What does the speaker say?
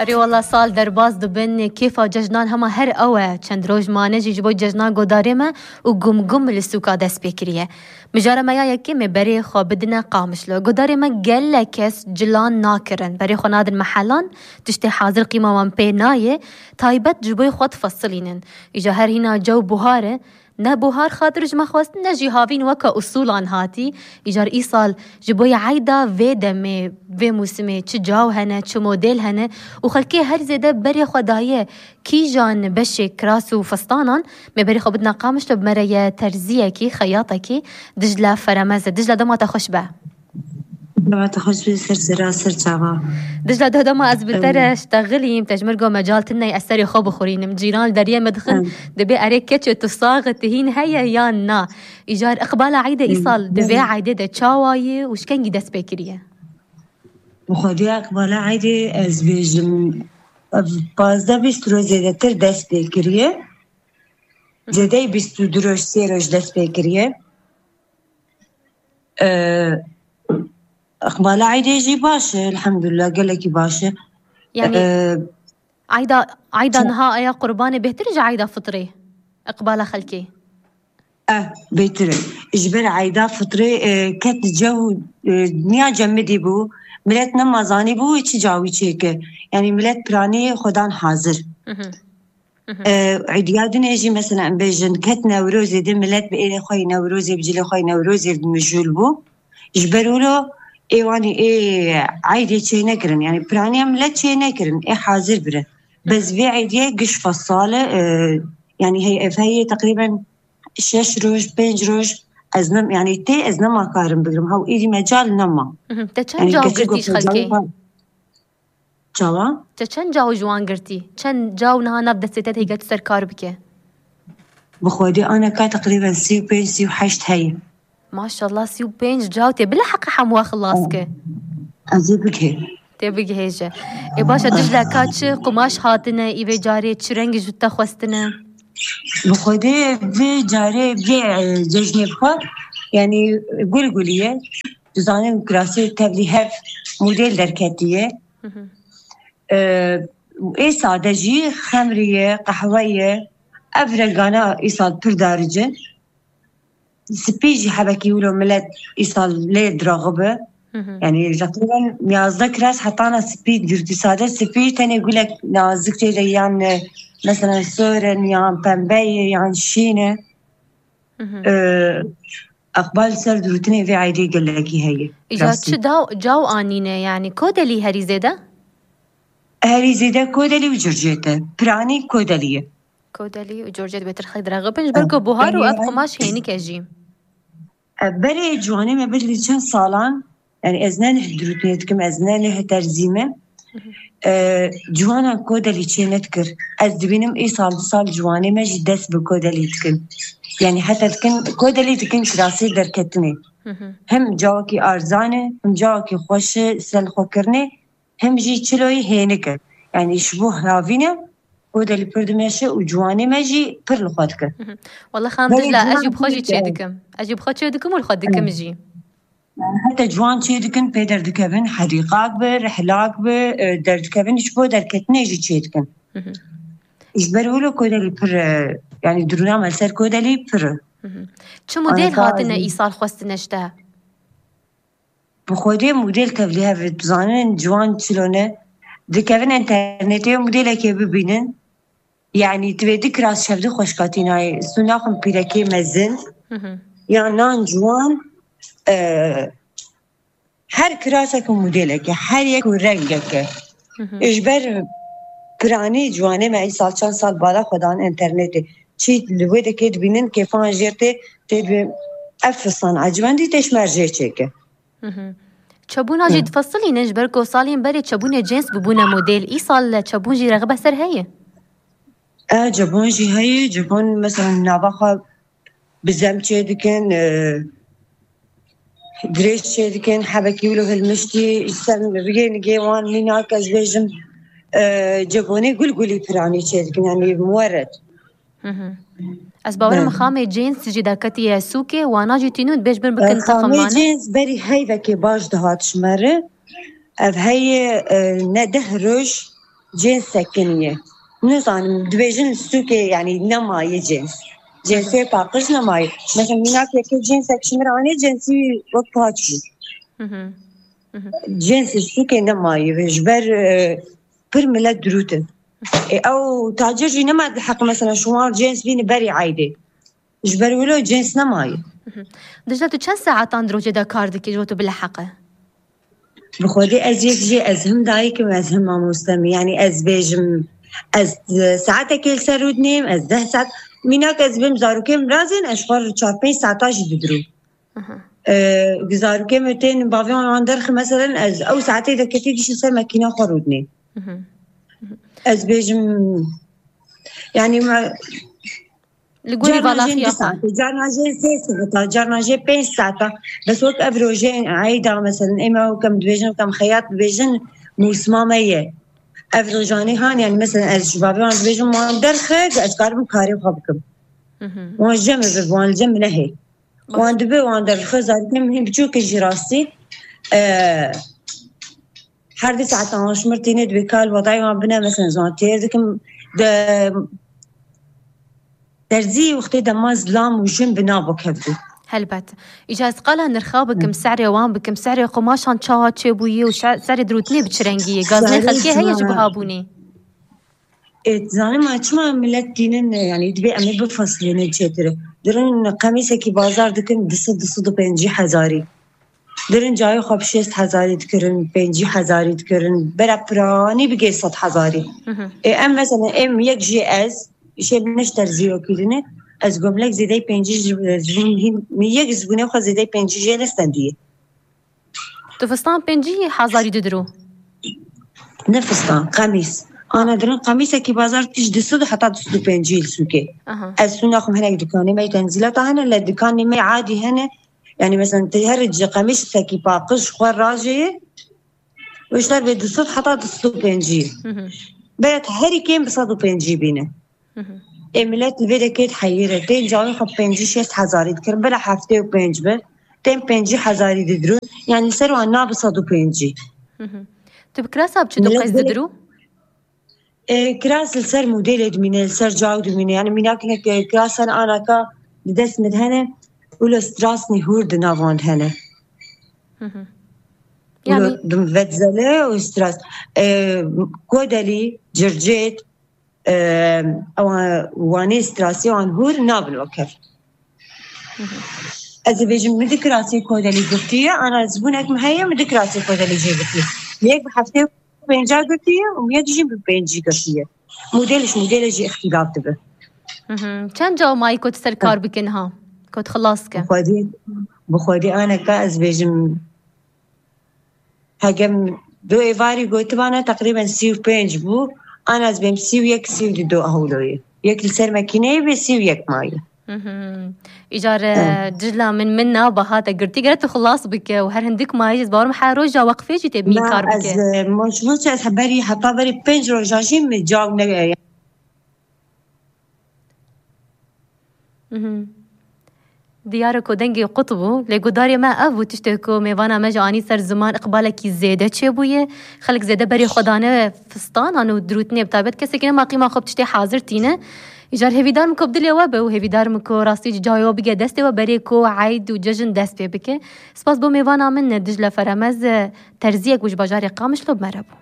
اری والله سال درباز دبن کیفا ججنان هما هر اوه چند روز مانه جبو ججنان گوداره ما و گم لسوکا دست بکریه مجاره ما یکی مبری خو بدنا قامش له گوداره ما گله کس جلان ناکرن بری خو نادر محلان تشتی حاضر قیمه وان پی نایه تایبت جبوی خود فصلینن ایجا هر هینا جو بوهاره نه بوهار خاطرش ما خواست نجی هاوین وکا اصولان هاتی ایجار ای سال جبوی عیدا و دمه و موسمه چه جاو هنه چه مدل هنه و خلکی هر زیده بری خدایه کی جان بشه کراس و فستانان مبری خو بدنا قامش لب مریا ترزیه کی خیاطه کی دجله فرمزه دجله دما تخش به ما تخش بي سر جاوا دجله ده ما از بتر اشتغلیم تجمرگو مجال تنه اثری خوب خورینم جیران دریا مدخن دبي اريك كتش تصاغ تهين هيا يا نا ايجار اقبال عيده ايصال دبي عيده ده چاواي وش كان دس بكريه بخودي اقبال عيده از بيجم بازدا بيسترو زيده تر دس بكريه زيده بيستو دروش سيروش دس بكريه اقبال عيده جي باشه الحمد لله قالك باشه يعني عيدا نهاية قرباني بهترج عيدا فطري اقبال خلكي بهتر اجبر عيدا فطري كت جو دنيا جمدي بو ملت نمازاني بو چي جاوي چيك يعني ملت براني خدان حاضر عيديادن اجي مثلا بيجن كت نوروزي دي ملت بإلي خوي نوروزي بجلي خوي نوروزي بمجول بو اجبرولو ايواني عيدي شي نكرن يعني براني ملت شي نكرن حاضر بره بس في عيدية قش فصالة يعني هي تقريبا 6 روج 5 روج ازنم يعني تي ازنم ما كارم بقرم هاو ايدي مجال نما تچن جاو قرتيش خلكي جاوا تچن جاو جوان قرتي چن جاو نها نبدأ ستات هي قد سر كار بكي بخودي انا كا تقريبا 6 هي ما شاء الله 6 جاوتي بلا حق حموا خلاصك ازيبك تبقى هيجا اي باشا دجلا كاتش قماش هاتنا اي جاري تشرنج جوتا خوستنا بخودي في جاري في ججني بخو يعني قوليه جزانه كراسي تبليها موديل دركاتيه اي سادجي خمريه قهويه افرقانا ايصال بر دارجه سبيجي حبكي ولو ملت ايصال لي دراغبه يعني تقريبا نازك راس حطانا سبيد جرتي ساده سبيد تاني يقول لك نازك تي يعني مثلا سورن يعني بامبي يعني شينه اقبال سر دروتني في عيدي قال لك هي اجا جو انينه يعني كودلي هري زيده كودلي وجرجيته براني كودلي وجورجيت بترخي دراغبنج بركو بوهار واب قماش هيني كجيم بري جواني ما بدلي چند سالان يعني ازنان دروتنيتكم ازنان ترزيمه جوانا كودلي تشينتكر از دبينم اي سال جواني ما جدس بكودلي تكن يعني حتى تكن كودلي تكن كراسي دركتني هم جاوكي ارزانه هم جاوكي خوش سل خوكرني هم جي چلوي هينك يعني شبوه هافينه كودلي بردمشه وجواني ما جي بر لخدك والله خام دجلا اجيب خوجي تشيدكم اجيب خوجي تشيدكم والخدكم جي حتى جوان تشيدكن بيدر دكبن حريقاك برحلاك دردكبن شبو دركتني جي تشيدكن اجبرولو كودلي بر يعني درونا مالسر كودلي بر شو موديل هاتنا ايصال خوستنا شتا بخودي موديل تبليها في بزانن جوان تشلونه دكبن انترنتي موديل كي ببينن يعني تبي كراس شبدي خوشكاتيناي سناخم بيركي مزن يعني نان جوان هر كراسك موديلك هر يك ورنگك اجبر براني جواني معي سال بالا خدان انترنتي چي لويده كيد بينن كيفان جيرتي تبي افصان عجبندي تشمرجي چيك چبونا جي تفصلي نجبركو صالين بري چبونه جنس ببونه موديل اي صال چبون جي رغبه سر هي جبون جي هي جبون مثلا نابخه بزمچه دكن دريش دكن حبكي ولو هالمشتي سن ريين جيوان هناك ازبيجم جبوني قولي فراني دكن يعني مورد اسباب مخامه جينز جدا كتي سوكي وانا جيتينود بيش بن بكن تقمانه جينز بري هاي وكي باش دهات شمره اف هي نده روش جنس سكنية نزانم دبيجن سوكي يعني نماي جنسي باقش نماي مثلا مناك يكي جنسك شمراني جنسي وقتاتشو جنس سوكي نماي جبر بر ملت دروتن او تاجر جي نما حق مثلا شوار جنس بيني بري عايدي جبر ولو جنس نماي دجلة تو چند ساعت اندروجه دا کار دکی جو تو بالحقه بخودي أزيك جي أزهم دايك وأزهم مستمي يعني أزبيجم أز ساعات كل سرود نيم أز 10 ساعت ميناك أزبيم زاروكيم رازين أشفار 4-5 ساعتاش يدرو زاروكيم متين بافيون عندرخ مثلا أز أو ساعتين إذا كتير ديش يصير ماكينة خرودني أزبيجم يعني ما لقولي بالله خيافة جارنا جي 5 ساعات بس وقت أفروجين عايدة مثلا إما وكم دبيجن وكم خياط دبيجن موسمامية أفروجاني هان يعني مثلا الشبابي وان دبيجن وان درخك أشكارم كاري وخبكم وان جمع وان الجمع نهي وان دبي وان درخ زارتهم هم بجوك جراسي حردي ساعات عاش مرتيني دبي كال وضعي وان بنا مثلا زانتير دكم درزي وقتي دما ظلام وجن بنابك هبدو هلبت إجاز قالها نرخا بكم سعري وان بكم سعري قماشان تشاها تشيبوية وسعري دروتني بتشرنجية غازني خلقي هيا جبهابوني زاني ما تشما ملت دينن يعني دبي أمي بفصلين الجيتر درن قميصة كي بازار دكن دصد بينجي حزاري درن جاي خب 6000 دكرن بينجي حزاري دكرن برا براني بقي 100 حزاري ام مثلا ام يك جي اس شيء بنشتر زيرو كيلونه از قبلك زيداي بينجي زبون ميك زبونه خو زيداي بينجي جلستان دي تفستان بينجي حزاري ددرو نفستان قميص انا درن قميصه كي بازار تيج دسد حتى دسد بينجي السوكي از سناخم هناك دكاني ما تنزلات هنا لا دكاني ما عادي هنا يعني مثلا تهرج قميص كي باقش خو راجي واشتر بدسد حتى دسد بينجي بيت هري كين بصدو بينجي بينه املات الفيدا كيت حيرة تين جاوي خب 5-6 دكرن بلا هفته و 5 بر تين 5 ددرو يعني سرو عنا بصدو 5 تب كراسة بچدو قيس ددرو؟ كراس السر موديل ادمينه السر جاود ادمينه يعني مناك كراسة انا كا بدس مدهنه ولا ستراس نهور دنافاند هنه يعني دمفتزله وستراس كودالي جرجيت او واني ستراسي وان هور نابل وكر از بيجم مدكراسي كودالي قفتيه انا زبونك مهيا مدكراسي كودالي جيبتي ليك بحفتي بينجا قفتيه وميك جيم بينجي قفتيه موديل جي اختلاف تبه كان جو ماي كنت سركار بكنها كنت خلاصك بخودي انا كاز بيجم هاجم دو ايفاري قلت انا تقريبا 35 بو أنا از بهم 31 32 أهولوي يك السر ماكينة ب 31 ماي إيجار دجلة منا بهاتا قرتي قرت خلاص بك وهر هندك ماي بار محروجة وقفي جي تبني كار بك از مش حبري حتى بري 5 روجاجي مجاوب نگه دياركو دنگي قطبو لگو داري ما أبو تشتكو ميوانا مجاني سر زمان إقبالكي زيادة چبوية خلق زيادة بري خدانه فستان هانو دروتني بتابت كسي كنا ما قيمة خب تشتي حاضر تينا إجار هفيدار مكو بدل وابه وهفيدار مكو راستي جايو بيجا دستي وبريكو عيد وججن دست بي بكي سباس بو ميوانا من دجلة فرمز ترزيك وش بجاري قامش لو بمربو